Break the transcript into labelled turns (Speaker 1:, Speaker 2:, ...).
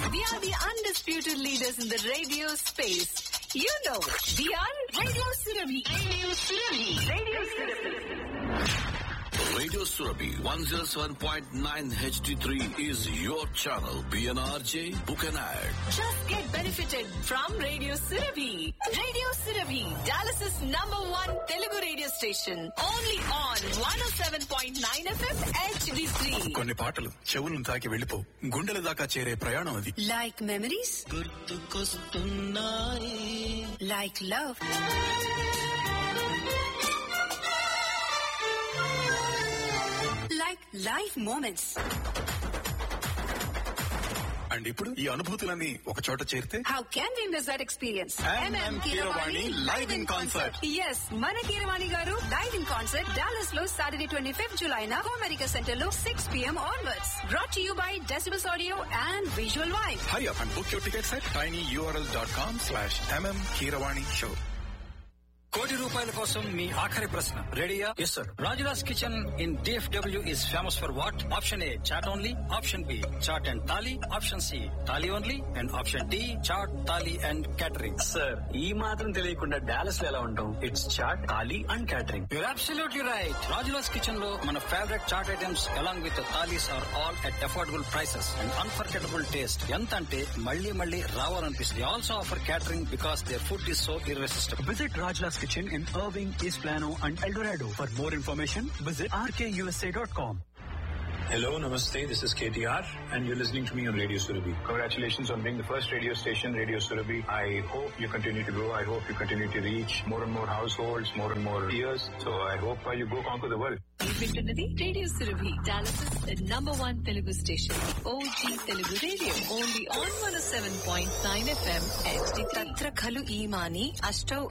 Speaker 1: We are the undisputed leaders in the radio space. You know, we are Radio Surabhi. Radio Surabhi. Radio Surabhi.
Speaker 2: Radio Surabhi 107.9 HD3 is your channel. PNRJ, book an ad.
Speaker 1: Just get benefited from Radio Surabhi. Radio Surabhi, Dallas's #1 Telugu radio station. Only on 107.9 FM HD3.
Speaker 3: కొన్ని పాటలు చెవులను తాకి వెళ్ళిపో గుండెల దాకా చేరే ప్రయాణం అది.
Speaker 1: Like memories,
Speaker 4: గుర్తుకొస్తున్నాయి,
Speaker 1: like love, like life moments.
Speaker 3: And ఇప్పుడు ఈ అనుభూతులన్నీ ఒక చోట చేరితే
Speaker 1: How can we miss that experience?
Speaker 3: MM Keeravani live in concert.
Speaker 1: Yes, మన కీరవాణి గారు live in concert Dallas లో Saturday 25th July na Comerica Center లో 6 p.m. onwards. Brought to you by Decibels Audio and Visual Vibe.
Speaker 3: hurry up and book your tickets at tinyurl.com/MM Keeravani show.
Speaker 5: ₹1,00,00,000 కోసం మీ ఆఖరి ప్రశ్న రెడీయా? Yes sir. Rajula's kitchen in DFW is famous for what? Option A chat only, option B chat and thali, option C thali only, and option D chat thali and catering.
Speaker 6: Sir, ఈ మాత్రం తెలియకుండా Dallas లో ఎలా ఉంటాం? It's chat, thali and catering.
Speaker 5: You're absolutely right. Rajula's kitchen లో మన favourite chat items along with the thalis are all at affordable prices and unforgettable taste. ఎంత అంటే మళ్ళీ మళ్ళీ రావాలనిపిస్తుంది. They also offer catering because their food is so irresistible.
Speaker 6: Visit Rajla's Kitchen in Irving, East Plano and El Dorado. For more information, visit rkusa.com.
Speaker 7: Hello, namaste. This is KTR and you're listening to me on Radio Surabhi. Congratulations on being the first radio station, Radio Surabhi. I hope you continue to grow. I hope you continue to reach more and more households, more and more ears. So I hope you go conquer the world.
Speaker 1: వింటున్నది radio Surabhi, Dallas #1 Telugu station. OG Telugu radio, only on 107.9 FM HD3. తత్ర ఖలు ఈమాని అష్టౌ